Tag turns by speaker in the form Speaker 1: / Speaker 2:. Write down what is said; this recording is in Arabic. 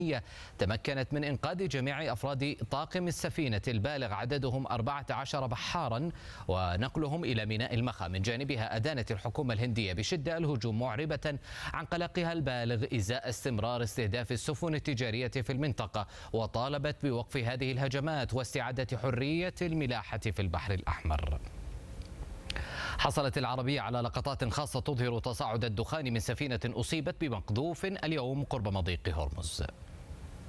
Speaker 1: تمكنت من إنقاذ جميع أفراد طاقم السفينة البالغ عددهم 14 بحارا ونقلهم إلى ميناء المخا. من جانبها أدانت الحكومة الهندية بشدة الهجوم، معربة عن قلقها البالغ إزاء استمرار استهداف السفن التجارية في المنطقة، وطالبت بوقف هذه الهجمات واستعادة حرية الملاحة في البحر الأحمر. حصلت العربية على لقطات خاصة تظهر تصاعد الدخان من سفينة أصيبت بمقذوف اليوم قرب مضيق هرمز.